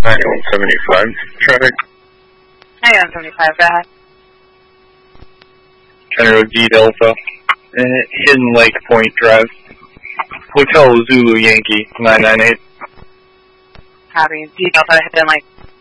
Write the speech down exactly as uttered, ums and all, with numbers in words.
nine one seventy-five, traffic. nine one seventy-five, go ahead. General D Delta, uh, Hidden Lake Point Drive. Hotel Zulu Yankee, nine nine eight. Copy. D Delta, Hidden Lake